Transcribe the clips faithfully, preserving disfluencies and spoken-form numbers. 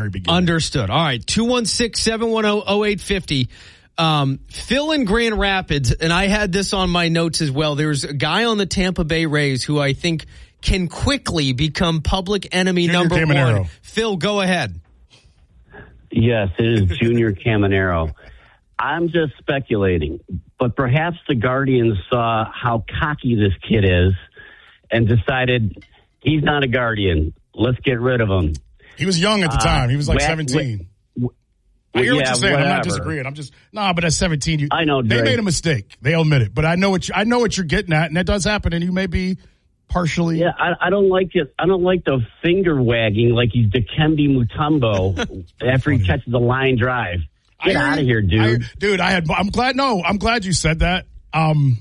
very beginning. Understood. All right, two one six, seven one zero, zero eight five zero. Um, Phil in Grand Rapids, and I had this on my notes as well. There's a guy on the Tampa Bay Rays who I think can quickly become public enemy Junior number Caminero. one. Phil, go ahead. Yes, it is Junior Caminero. I'm just speculating, but perhaps the Guardians saw how cocky this kid is and decided he's not a Guardian. Let's get rid of him. He was young at the time. He was like uh, seventeen. Wh- I hear yeah, what you're saying. whatever. I'm not disagreeing. I'm just nah, but at seventeen, you, I know they Dre. made a mistake. They'll admit it. But I know what you, I know what you're getting at, and that does happen. And you may be partially. Yeah, I, I don't like it. I don't like the finger wagging like he's Dikembe Mutombo after he catches a line drive. Get I out of hear- here, dude. I, dude, I had. I'm glad. No, I'm glad you said that. Um,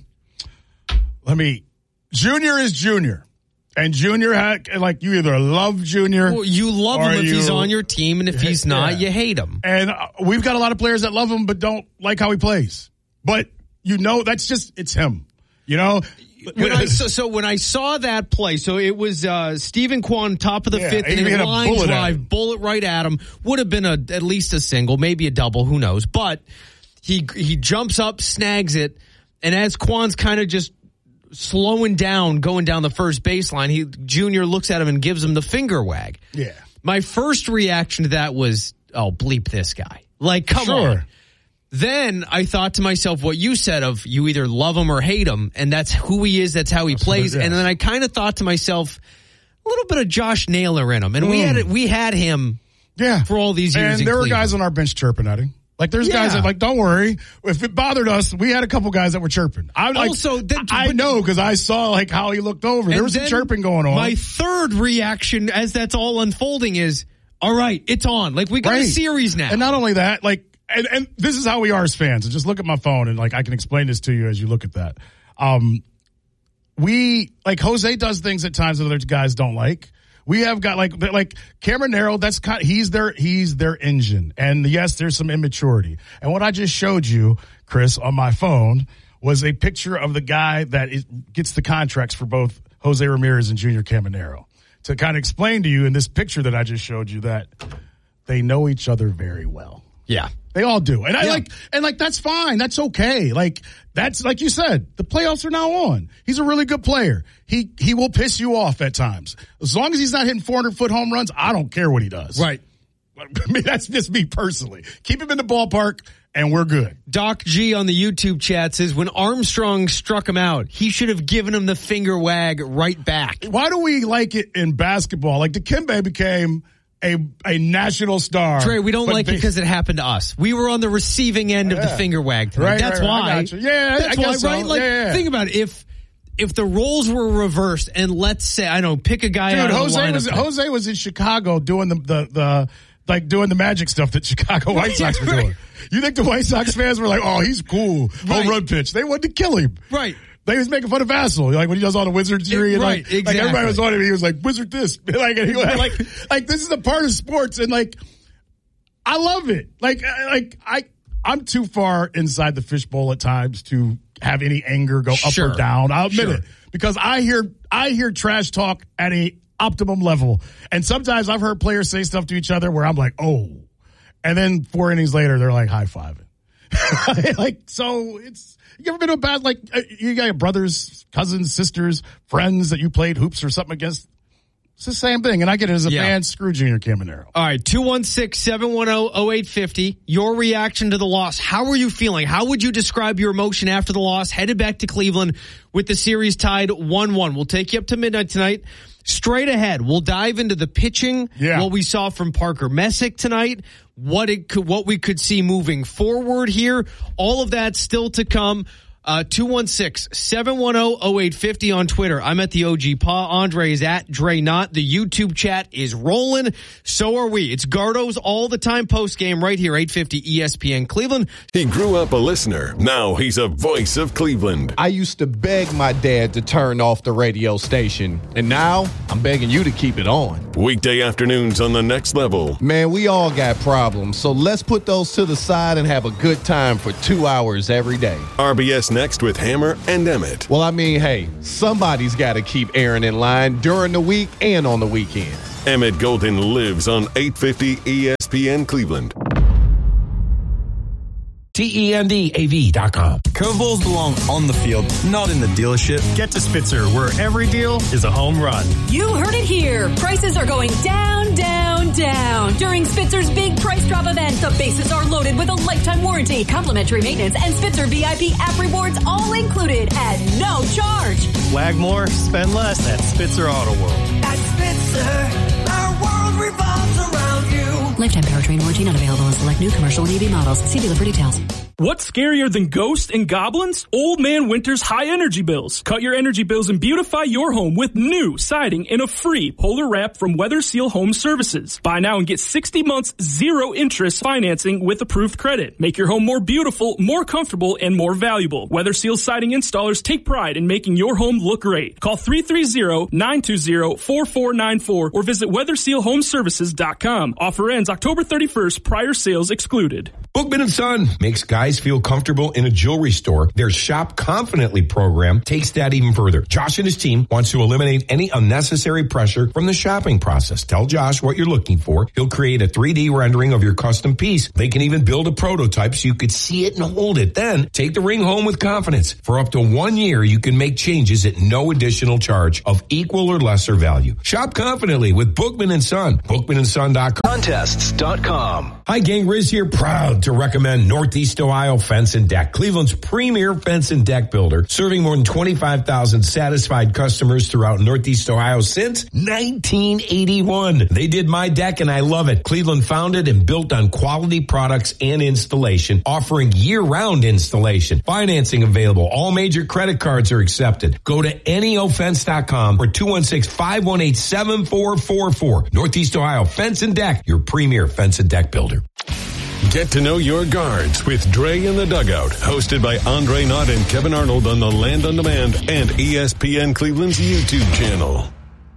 let me. Junior is Junior. And Junior, had, like, you either love Junior. Well, you love him or if you- he's on your team, and if he's not, Yeah. you hate him. And uh, we've got a lot of players that love him but don't like how he plays. But, you know, that's just, it's him. You know? When I, so, so when I saw that play, so it was uh, Stephen Kwan, top of the Yeah, fifth, and and he a hit a line bullet at drive, him. bullet right at him. Would have been a at least a single, maybe a double, who knows. But he he jumps up, snags it, and as Kwan's kind of just slowing down, going down the first baseline, he Junior looks at him and gives him the finger wag. Yeah. My first reaction to that was, oh, bleep this guy. Like, come Sure. on. Then I thought to myself what you said of you either love him or hate him, and that's who he is, that's how he That's plays. what it is. And then I kind of thought to myself, a little bit of Josh Naylor in him. And we Mm. had it, we had him Yeah. for all these years And in there were Cleveland. guys on our bench chirping at him. Like, there's guys Yeah. that, like, don't worry. If it bothered us, we had a couple guys that were chirping. I like, Also, that- I but- know because I saw, like, how he looked over. There And was some then chirping going on. My third reaction as that's all unfolding is, all right, it's on. Like, we got a Right. series now. And not only that, like, and, and this is how we are as fans. And just look at my phone and, like, I can explain this to you as you look at that. Um, we, like, Jose does things at times that other guys don't like. We have got like like Cameron Narrow. That's kind. He's their he's their engine, and yes, there's some immaturity. And what I just showed you, Chris, on my phone was a picture of the guy that is, gets the contracts for both Jose Ramirez and Junior Caminero. To kind of explain to you in this picture that I just showed you that they know each other very well. Yeah. They all do. And I Yeah. like, and like, that's fine. That's okay. Like, that's, like you said, the playoffs are now on. He's a really good player. He, he will piss you off at times. As long as he's not hitting four hundred foot home runs, I don't care what he does. Right. I mean, that's just me personally. Keep him in the ballpark and we're good. Doc G on the YouTube chat says when Armstrong struck him out, he should have given him the finger wag right back. Why do we like it in basketball? Like, Dikembe became a, a national star. Trey, we don't but like they- it because it happened to us. We were on the receiving end of the Yeah. finger wag tonight. Right, That's right, right. I why. got you. Yeah, I- That's I why, guess so. right? Like, Yeah, yeah. think about it. If if the roles were reversed, and let's say I don't know, pick a guy Dude, out of Jose the was lineup. Jose was in Chicago doing the the the like doing the magic stuff that Chicago White Sox were Right. doing. You think the White Sox fans were like, "Oh, he's cool, Right. home run pitch"? They wanted to kill him. Right. They was making fun of Vassell, like when he does all the wizardry. And Right, like, like everybody exactly. was on him. He was like, "Wizard this," like, and he was like, like this is a part of sports, and like, I love it. Like, I- like I, I'm too far inside the fishbowl at times to have any anger go up Sure. or down. I'll admit Sure. it because I hear, I hear trash talk at a optimum level, and sometimes I've heard players say stuff to each other where I'm like, oh, and then four innings later they're like high fiving. Like, so it's. You ever been to a bad, like, uh, you got your brothers, cousins, sisters, friends that you played hoops or something against? It's the same thing. And I get it as a Yeah. fan, screw Junior Caminero. All right, two one six, seven one zero, zero eight five zero. Your reaction to the loss. How were you feeling? How would you describe your emotion after the loss? Headed back to Cleveland with the series tied one one. We'll take you up to midnight tonight. Straight ahead, we'll dive into the pitching, Yeah. what we saw from Parker Messick tonight, what it could, what we could see moving forward here. All of that still to come. Uh, two one six, seven one zero, zero eight five zero on Twitter. I'm at the O G Paw. Andre is at Dre Knott. The YouTube chat is rolling. So are we. It's Gardo's all the time post game right here, eight fifty E S P N Cleveland. He grew up a listener. Now he's a voice of Cleveland. I used to beg my dad to turn off the radio station, and now I'm begging you to keep it on. Weekday afternoons on The Next Level. Man, we all got problems, so let's put those to the side and have a good time for two hours every day. R B S Next with Hammer and Emmett. Well, I mean, hey, somebody's got to keep Aaron in line during the week and on the weekends. Emmett Golden lives on eight fifty E S P N Cleveland. T E N D A V dot com. Curveballs belong on the field, not in the dealership. Get to Spitzer, where every deal is a home run. You heard it here. Prices are going down, down, down. During Spitzer's big price drop event, the bases are loaded with a lifetime warranty, complimentary maintenance, and Spitzer V I P app rewards all included at no charge. Wag more, spend less at Spitzer Auto World. At Spitzer, our world revolves around you. Lifetime powertrain warranty not available on select new commercial and E V models. See dealer for details. What's scarier than ghosts and goblins? Old Man Winter's high energy bills. Cut your energy bills and beautify your home with new siding and a free polar wrap from Weather Seal Home Services. Buy now and get sixty months zero interest financing with approved credit. Make your home more beautiful, more comfortable, and more valuable. Weather Seal siding installers take pride in making your home look great. Call three three zero, nine two zero, four four nine four or visit weather seal home services dot com. Offer ends October thirty-first. Prior sales excluded. Bookman and Son makes guys feel comfortable in a jewelry store. Their Shop Confidently program takes that even further. Josh and his team wants to eliminate any unnecessary pressure from the shopping process. Tell Josh what you're looking for. He'll create a three D rendering of your custom piece. They can even build a prototype so you could see it and hold it. Then take the ring home with confidence. For up to one year, you can make changes at no additional charge of equal or lesser value. Shop confidently with Bookman and Son. bookman and son dot com. Contests dot com. Hi, gang. Riz here, proud to recommend Northeast Ohio Fence and Deck, Cleveland's premier fence and deck builder, serving more than twenty-five thousand satisfied customers throughout Northeast Ohio since nineteen eighty-one. They did my deck and I love it. Cleveland founded and built on quality products and installation, offering year-round installation. Financing available. All major credit cards are accepted. Go to N E O fence dot com or two one six, five one eight, seven four four four. Northeast Ohio Fence and Deck, your premier fence and deck builder. Get to know your guards with Dre in the Dugout, hosted by Andre Knott and Kevin Arnold on the Land on Demand and E S P N Cleveland's YouTube channel.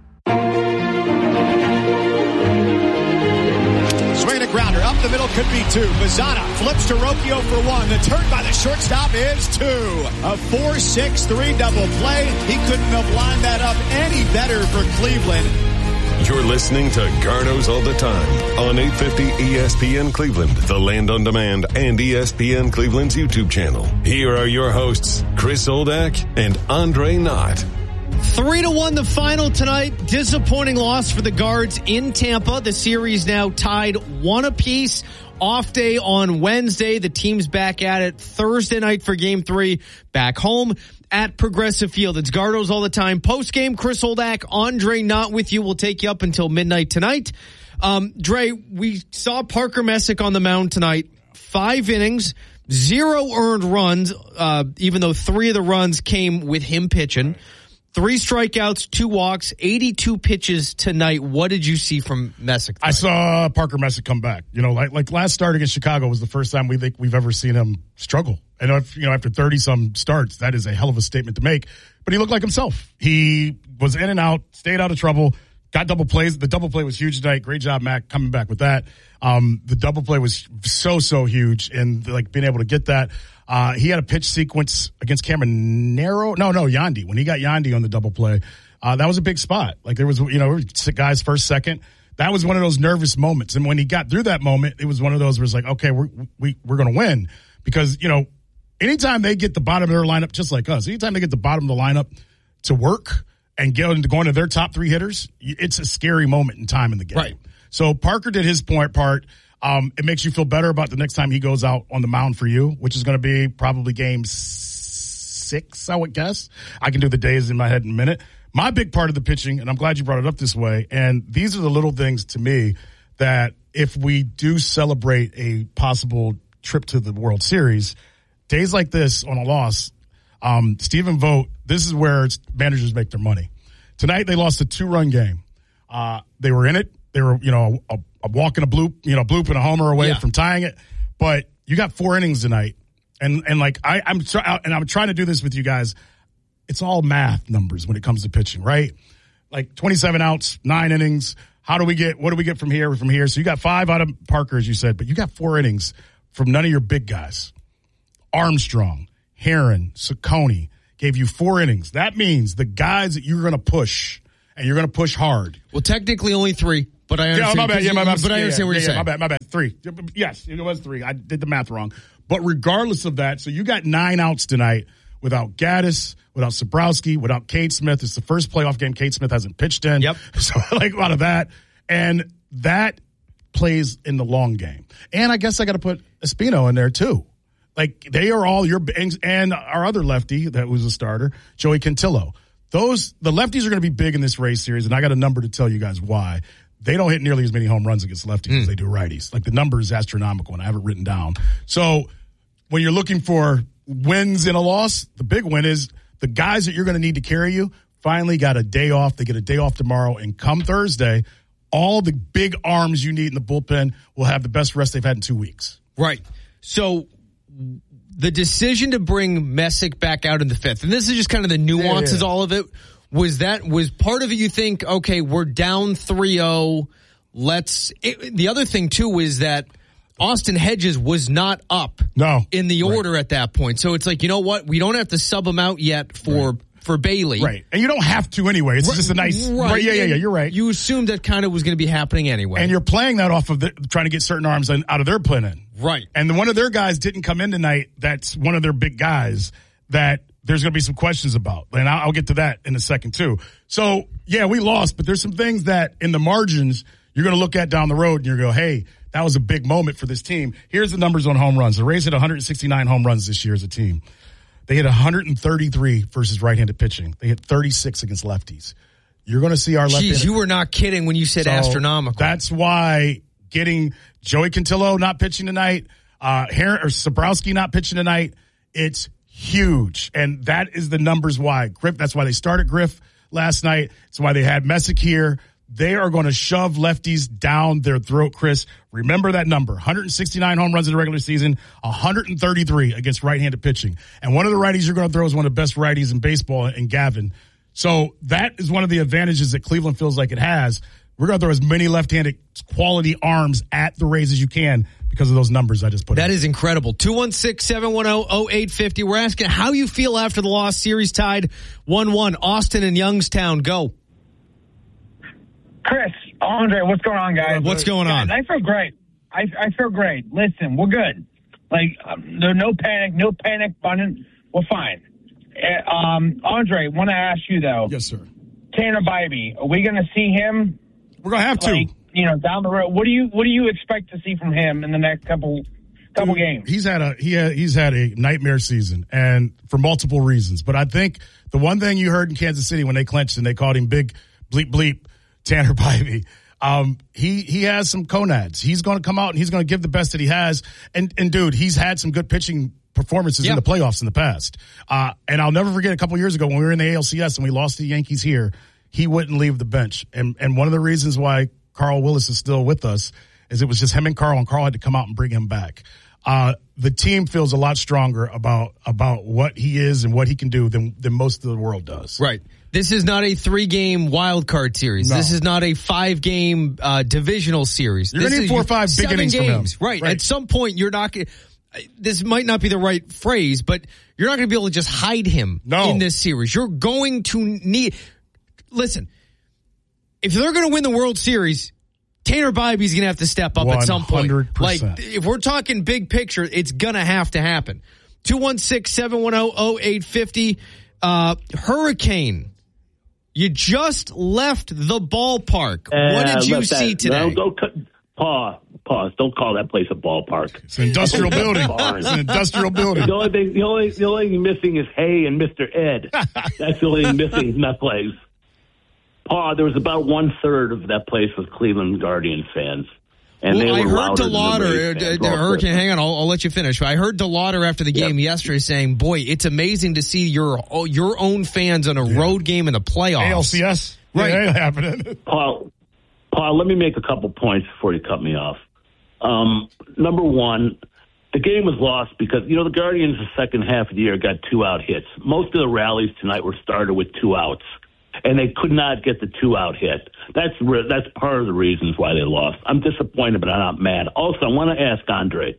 Swinging a grounder up the middle, could be two. Mazzana flips to Rocchio for one. The turn by the shortstop is two. A four six three double play. He couldn't have lined that up any better for Cleveland. You're listening to Gardos All the Time on eight fifty E S P N Cleveland, the Land on Demand, and E S P N Cleveland's YouTube channel. Here are your hosts, Chris Oldak and Andre Knott. Three to one the final tonight. Disappointing loss for the Guards in Tampa. The series now tied one apiece. Off day on Wednesday. The team's back at it Thursday night for game three. Back home at Progressive Field. It's Gardos All the Time. Post game, Chris Oldak, Andre Knott with you. We'll take you up until midnight tonight. Um, Dre, we saw Parker Messick on the mound tonight. Five innings, zero earned runs, uh, even though three of the runs came with him pitching. Three strikeouts, two walks, eighty-two pitches tonight. What did you see from Messick tonight? I saw Parker Messick come back. You know, like like last start against Chicago was the first time we think we've ever seen him struggle. And if, you know, after thirty some starts, that is a hell of a statement to make. But he looked like himself. He was in and out, stayed out of trouble, got double plays. The double play was huge tonight. Great job, Mac, coming back with that. Um, the double play was so so huge, and like being able to get that. Uh, he had a pitch sequence against Cameron Narrow. No, no, Yandy. When he got Yandy on the double play, uh, that was a big spot. Like there was, you know, guys first, second. That was one of those nervous moments. And when he got through that moment, it was one of those where it's like, okay, we're, we, we're going to win. Because, you know, anytime they get the bottom of their lineup, just like us, anytime they get the bottom of the lineup to work and get into going to their top three hitters, it's a scary moment in time in the game. Right. So Parker did his point part. Um, it makes you feel better about the next time he goes out on the mound for you, which is going to be probably game six, I would guess. I can do the days in my head in a minute. My big part of the pitching, and I'm glad you brought it up this way, and these are the little things to me that if we do celebrate a possible trip to the World Series, days like this on a loss, um, Stephen Vogt, this is where it's, managers make their money. Tonight they lost a two-run game. Uh, they were in it. They were, you know, a, a walk and a bloop, you know, bloop and a homer away yeah. from tying it. But you got four innings tonight. And, and like, I, I'm try, and I'm trying to do this with you guys. It's all math numbers when it comes to pitching, right? Like twenty-seven outs, nine innings. How do we get, what do we get from here, from here? So you got five out of Parker, as you said, but you got four innings from none of your big guys. Armstrong, Heron, Ciccone gave you four innings. That means the guys that you're going to push and you're going to push hard. Well, technically only three, but I understand. Yeah, my bad. Yeah, my bad. But I yeah, understand yeah, what you're yeah, saying. My bad. My bad. Three. Yes, it was three. I did the math wrong. But regardless of that, so you got nine outs tonight without Gaddis, without Sabrowski, without Cade Smith. It's the first playoff game Cade Smith hasn't pitched in. Yep. So like a lot of that, and that plays in the long game. And I guess I got to put Espino in there too. Like they are all your and, and our other lefty that was a starter, Joey Cantillo. Those the lefties are going to be big in this Rays series, and I got a number to tell you guys why. They don't hit nearly as many home runs against lefties mm. as they do righties. Like the number is astronomical, and I have it written down. So when you're looking for wins in a loss, the big win is the guys that you're going to need to carry you finally got a day off. They get a day off tomorrow, and come Thursday, all the big arms you need in the bullpen will have the best rest they've had in two weeks. Right. So the decision to bring Messick back out in the fifth, and this is just kind of the nuances, yeah, yeah. all of it, was that, was part of it you think, okay, we're down three oh, let's, it, the other thing too is that Austin Hedges was not up no. in the order right. at that point. So it's like, you know what, we don't have to sub him out yet for... Right. For Bailey. Right. And you don't have to anyway. It's right, just a nice... Right. right. Yeah, yeah, yeah. You're right. You assumed that kind of was going to be happening anyway. And you're playing that off of the, trying to get certain arms out of their plan in. Right. And the, one of their guys didn't come in tonight. That's one of their big guys that there's going to be some questions about. And I'll, I'll get to that in a second, too. So, yeah, we lost, but there's some things that in the margins you're going to look at down the road and you're going to go, hey, that was a big moment for this team. Here's the numbers on home runs. The Rays hit one hundred sixty-nine home runs this year as a team. They hit one hundred thirty-three versus right-handed pitching. They hit thirty-six against lefties. You're going to see our left-handed. Jeez, you were not kidding when you said so astronomical. That's why getting Joey Cantillo not pitching tonight, uh, Her- or Sabrowski not pitching tonight, it's huge. And that is the numbers why. Griff, that's why they started Griff last night. It's why they had Messick here. They are going to shove lefties down their throat, Chris. Remember that number. one hundred sixty-nine home runs in the regular season, one hundred thirty-three against right-handed pitching. And one of the righties you're going to throw is one of the best righties in baseball in Gavin. So that is one of the advantages that Cleveland feels like it has. We're going to throw as many left-handed quality arms at the Rays as you can because of those numbers I just put in. That is incredible. two one six, seven one zero, zero eight five zero. We're asking how you feel after the loss. Series tied one one. Austin and Youngstown, go. Chris, Andre, what's going on, guys? What's going on? Guys, I feel great. I, I feel great. Listen, we're good. Like, um, there's no panic, no panic button. We're fine. Uh, um, Andre, want to ask you, though. Yes, sir. Tanner Bybee, are we going to see him? We're going to have like, to. You know, down the road. What do you What do you expect to see from him in the next couple couple Dude, games? He's had a he had, he's had a nightmare season, and for multiple reasons. But I think the one thing you heard in Kansas City when they clinched and they called him Big Bleep Bleep Tanner Bybee, um, he he has some conads. He's going to come out and he's going to give the best that he has. And and dude, he's had some good pitching performances yeah. in the playoffs in the past. Uh, and I'll never forget a couple years ago when we were in the A L C S and we lost to the Yankees here. He wouldn't leave the bench, and and one of the reasons why Carl Willis is still with us is it was just him and Carl, and Carl had to come out and bring him back. Uh, the team feels a lot stronger about about what he is and what he can do than than most of the world does. Right. This is not a three-game wild card series. No. This is not a five-game uh, divisional series. You're going to need four or five big innings from him. Right. right. At some point, you're not going to – this might not be the right phrase, but you're not going to be able to just hide him no. in this series. You're going to need – listen, if they're going to win the World Series, Tanner Bybee's going to have to step up at some point. one hundred percent. Like, if we're talking big picture, it's going to have to happen. two one six, seven one zero, zero eight five zero. Uh, Hurricane. You just left the ballpark. Uh, what did you see that, today? No, don't cut, pause, pause. Don't call that place a ballpark. It's an industrial building. It's an industrial building. The only thing, the only, the only thing missing is Hay and Mister Ed. That's the only thing missing in that place. Paul, there was about one third of that place was Cleveland Guardians fans. And well, they were I heard DeLauder, uh, Hurricane, hang on, I'll, I'll let you finish. I heard DeLauder after the game yep. yesterday saying, boy, it's amazing to see your your own fans on a yeah. road game in the playoffs. A L C S? Right. Yeah, ain't happening. Paul, Paul, let me make a couple points before you cut me off. Um, number one, the game was lost because, you know, the Guardians the second half of the year got two-out hits. Most of the rallies tonight were started with two outs. And they could not get the two-out hit. That's re- that's part of the reasons why they lost. I'm disappointed, but I'm not mad. Also, I want to ask Andre.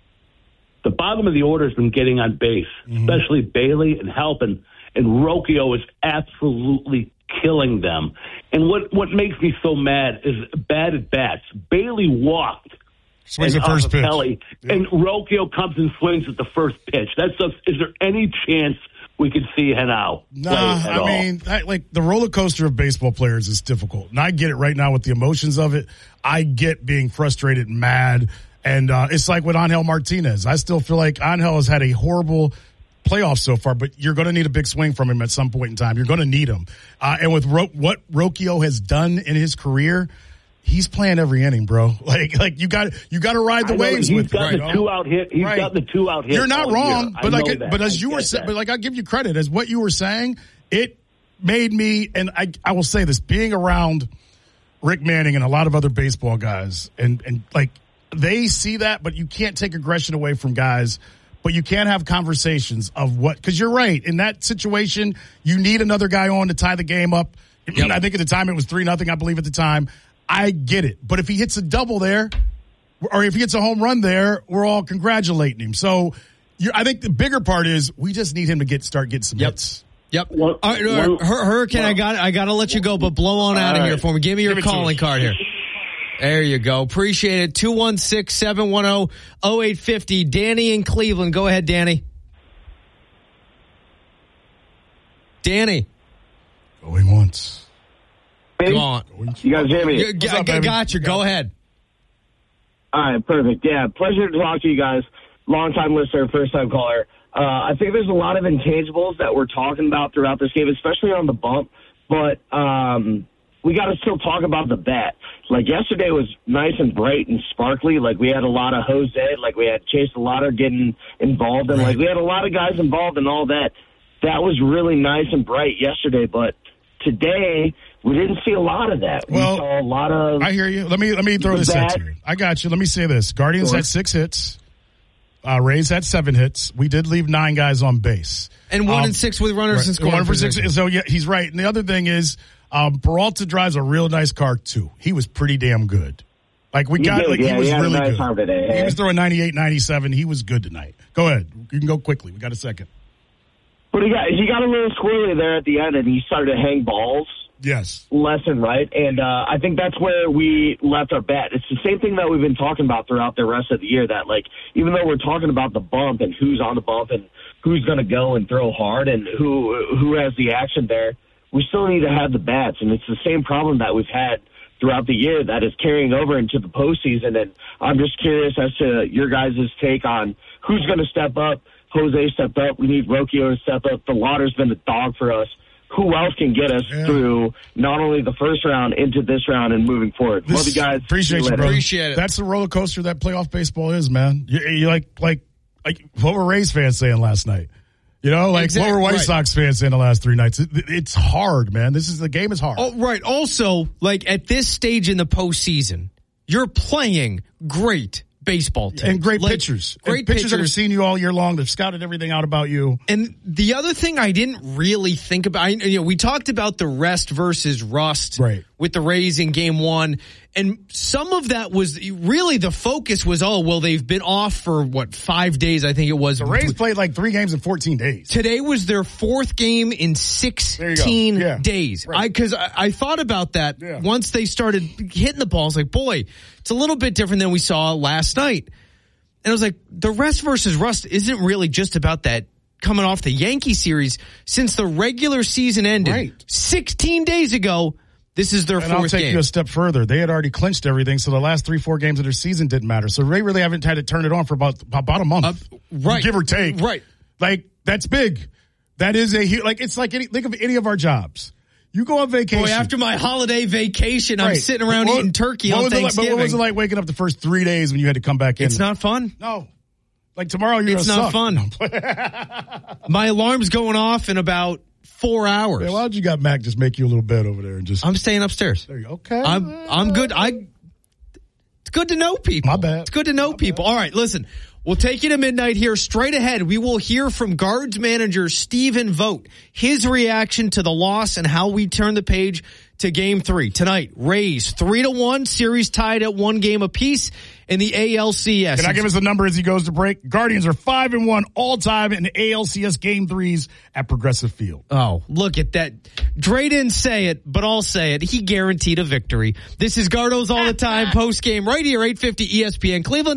The bottom of the order has been getting on base, mm-hmm. especially Bailey and Halpin, and Rocchio is absolutely killing them. And what, what makes me so mad is bad at bats. Bailey walked. Swings at first pitch. Kelly, yeah. And Rocchio comes and swings at the first pitch. That's just, is there any chance we could see Henao nah, play at I all? mean, I, like the roller coaster of baseball players is difficult. And I get it right now with the emotions of it. I get being frustrated and mad. And uh, it's like with Angel Martinez. I still feel like Angel has had a horrible playoff so far, but you're going to need a big swing from him at some point in time. You're going to need him. Uh, and with Ro- what Rocchio has done in his career, he's playing every inning, bro. Like, like you got you got to ride the I know, waves he's with got him. the two out hit. He's right. got the two out hit. You're not wrong, year. but I like, know it, that. but as I you were get saying, that. but like, I'll give you credit as what you were saying. It made me, and I, I will say this: being around Rick Manning and a lot of other baseball guys, and and like they see that, but you can't take aggression away from guys. But you can't have conversations of what, because you're right. In that situation, you need another guy on to tie the game up. Yep. I think at the time it was three nothing, I believe at the time. I get it. But if he hits a double there, or if he hits a home run there, we're all congratulating him. So you're, I think the bigger part is we just need him to get start getting some yep. hits. Yep. All right, all right. Hur- Hurricane, well, I got I got to let you go, but blow on out of right. here for me. Give me your Give calling card here. There you go. Appreciate it. two one six, seven one zero, zero eight five zero. Danny in Cleveland. Go ahead, Danny. Danny. Going once. Go on. You guys hear me? You, I got, got you. Go ahead. All right, perfect. Yeah, pleasure to talk to you guys. Long-time listener, first-time caller. Uh, I think there's a lot of intangibles that we're talking about throughout this game, especially on the bump. But um, we got to still talk about the bat. Like, yesterday was nice and bright and sparkly. Like, we had a lot of Jose. Like, we had Chase DeLauder getting involved. And, right. like, we had a lot of guys involved and all that. That was really nice and bright yesterday. But today, we didn't see a lot of that. Well, we saw a lot of... I hear you. Let me let me throw this bat. at you. I got you. Let me say this. Guardians Sure. had six hits. Uh, Rays had seven hits. We did leave nine guys on base. And one um, and six with runners right, in scoring One for position. six. So, yeah, he's right. And the other thing is, um, Peralta drives a real nice car, too. He was pretty damn good. Like, we He got, did, like, yeah, he was he had a really nice good. time today, He yeah. was throwing ninety-eight, ninety-seven. He was good tonight. Go ahead. You can go quickly. We got a second. But he got, he got a little squirrely there at the end, and he started to hang balls. Yes. Left and right. And uh, I think that's where we left our bet. It's the same thing that we've been talking about throughout the rest of the year, that, like, even though we're talking about the bump and who's on the bump and who's going to go and throw hard and who who has the action there, we still need to have the bats. And it's the same problem that we've had throughout the year that is carrying over into the postseason. And I'm just curious as to your guys' take on who's going to step up. Jose stepped up. We need Rocchio to step up. DeLauder's been a dog for us. Who else can get us yeah. through not only the first round into this round and moving forward? This, Love you guys. Appreciate you, you bro. Appreciate it. That's the roller coaster that playoff baseball is, man. You, you like, like, like what were Rays fans saying last night? You know, like exactly, what were White right. Sox fans saying the last three nights? It, it's hard, man. This is the game is hard. Oh, right. Also, like at this stage in the postseason, you're playing great baseball teams. And great like, pitchers. Great and pitchers pitchers that have seen you all year long. They've scouted everything out about you. And the other thing I didn't really think about, I, you know, we talked about the rest versus rust right. with the Rays in game one. And some of that was really the focus was, oh, well, they've been off for what, five days, I think it was. The Rays played like three games in fourteen days. Today was their fourth game in sixteen yeah. days. Right. I, cause I, I thought about that yeah. once they started hitting the balls, like, boy, it's a little bit different than we saw last night. And I was like, the rest versus rust isn't really just about that coming off the Yankee series. Since the regular season ended right. sixteen days ago, this is their and fourth I'll take game. you a step further. They had already clinched everything, so the last three, four games of their season didn't matter. So they really haven't had to turn it on for about about a month, uh, right? Give or take, right? Like that's big. That is a like it's like any, think of any of our jobs. You go on vacation. Boy, after my holiday vacation, right. I'm sitting around what, eating turkey what on was Thanksgiving. It like, but what was it like waking up the first three days when you had to come back in? It's not fun. No. Like tomorrow, you're it's gonna not suck. fun. My alarm's going off in about four hours. Yeah, why don't you got Mac just make you a little bed over there and just? I'm staying upstairs. There you go. Okay. I'm I'm good. I. It's good to know people. My bad. It's good to know My people. bad. All right, listen. We'll take you to midnight here. Straight ahead, we will hear from Guards manager Stephen Vogt, his reaction to the loss and how we turn the page to game three. Tonight, Rays three to one, series tied at one game apiece in the A L C S. Can I give us the number as he goes to break? Guardians are five and one all time in the A L C S game threes at Progressive Field. Oh, look at that. Dre didn't say it, but I'll say it. He guaranteed a victory. This is Gardo's All the Time post game right here, eight fifty E S P N Cleveland.